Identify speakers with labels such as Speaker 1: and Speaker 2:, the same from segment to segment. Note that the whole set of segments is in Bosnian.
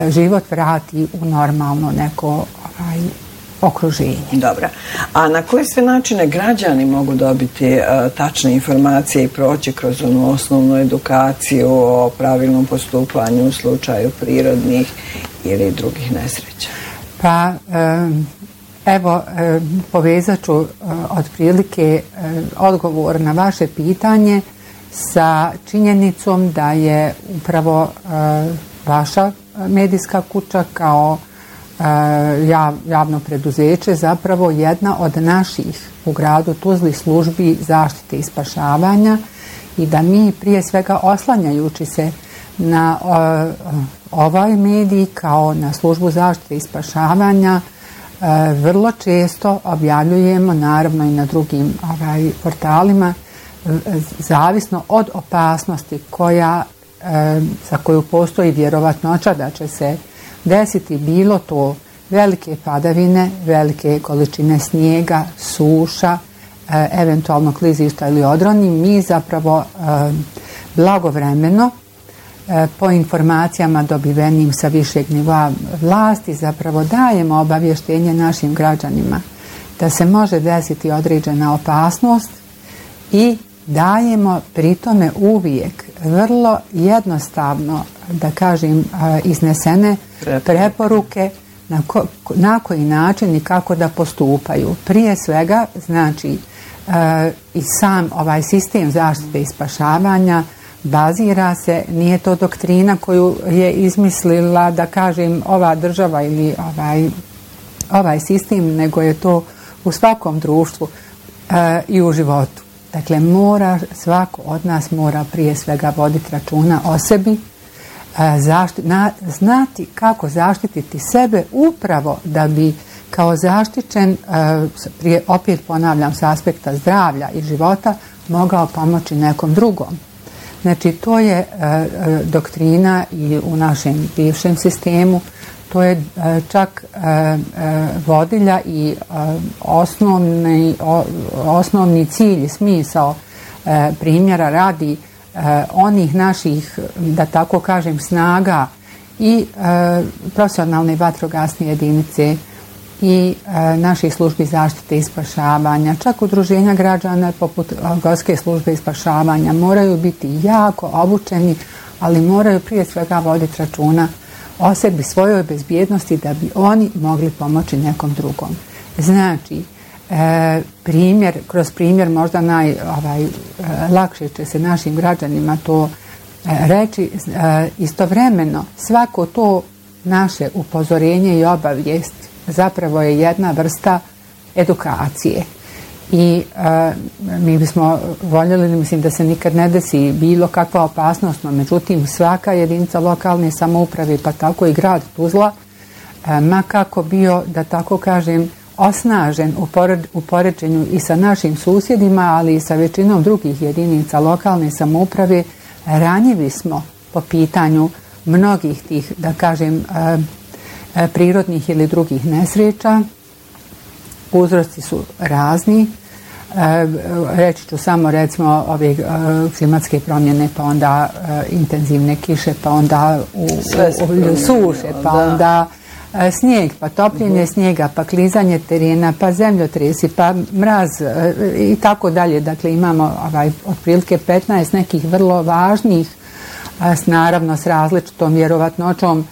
Speaker 1: život vrati u normalno neko okruženje.
Speaker 2: Dobro. A na koje sve načine građani mogu dobiti tačne informacije i proći kroz onu osnovnu edukaciju o pravilnom postupanju u slučaju prirodnih ili drugih nesreća?
Speaker 1: Pa, evo, povezat ću otprilike odgovor na vaše pitanje sa činjenicom da je upravo vaša medijska kuća kao javno preduzeće zapravo jedna od naših u gradu Tuzli službi zaštite i spašavanja i da mi prije svega oslanjajući se na ovaj medij kao na službu zaštite i spašavanja vrlo često objavljujemo, naravno i na drugim portalima, zavisno od opasnosti za koju postoji vjerovatnoća da će se desiti bilo to velike padavine, velike količine snijega, suša, eventualno klizišta ili odroni, mi zapravo blagovremeno po informacijama dobivenim sa višeg nivoa vlasti zapravo dajemo obavještenje našim građanima da se može desiti određena opasnost i dajemo pritome uvijek vrlo jednostavno, da kažem, iznesene preporuke na koji način i kako da postupaju. Prije svega, znači, i sam ovaj sistem zaštite i spašavanja bazira se, nije to doktrina koju je izmislila, da kažem, ova država ili ovaj sistem, nego je to u svakom društvu i u životu. Dakle, svako od nas mora prije svega voditi računa o sebi, znati kako zaštititi sebe upravo da bi kao zaštićen, opet ponavljam, s aspekta zdravlja i života, mogao pomoći nekom drugom. Znači, to je doktrina i u našem bivšem sistemu, to je čak vodilja i osnovni cilj i smisao primjera radi onih naših, da tako kažem, snaga i profesionalne vatrogasne jedinice i naših službi zaštite i spašavanja, čak udruženja građana poput Gorske službe i spašavanja moraju biti jako obučeni, ali moraju prije svega voditi računa o sebi, svojoj bezbjednosti da bi oni mogli pomoći nekom drugom. Znači, kroz primjer možda lakše će se našim građanima to reći, istovremeno svako to naše upozorenje i obavijest zapravo je jedna vrsta edukacije. I mi bismo voljeli, mislim, da se nikad ne desi bilo kakva opasnost, no međutim svaka jedinica lokalne samouprave, pa tako i grad Tuzla, ma kako bio, da tako kažem, osnažen u poređenju i sa našim susjedima, ali i sa većinom drugih jedinica lokalne samouprave, ranjivi smo po pitanju mnogih tih, da kažem, prirodnih ili drugih nesreća. Uzroci su razni. Reći ću samo, recimo, ove klimatske promjene, pa onda intenzivne kiše, pa onda suše, pa onda snijeg, pa topljenje snijega, pa klizanje terena, pa zemljotresi, pa mraz i tako dalje. Dakle, imamo otprilike 15 nekih vrlo važnih, naravno s različitom vjerovatnoćom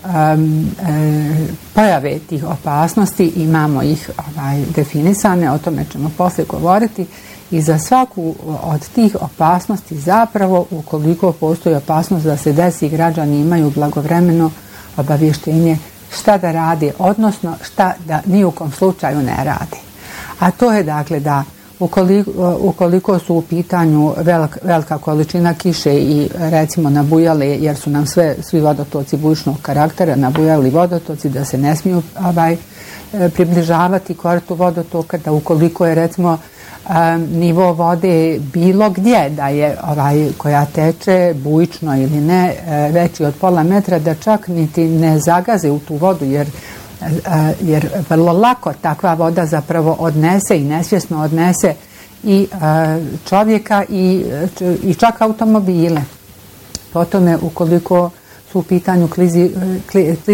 Speaker 1: pojave tih opasnosti, imamo ih definisane, o tome ćemo poslije govoriti, i za svaku od tih opasnosti zapravo, ukoliko postoji opasnost da se desi, građani imaju blagovremeno obavještenje šta da rade, odnosno šta da ni u kom slučaju ne rade. A to je dakle da ukoliko su u pitanju velika količina kiše i recimo nabujale, jer su nam svi vodotoci bujičnog karaktera, nabujali vodotoci, da se ne smiju približavati koritu vodotoka, da ukoliko je recimo nivo vode bilo gdje da je koja teče bujično ili ne veći od pola metra, da čak niti ne zagaze u tu vodu, jer vrlo lako takva voda zapravo odnese i nesvjesno odnese i čovjeka i čak automobile. Potom je, ukoliko su u pitanju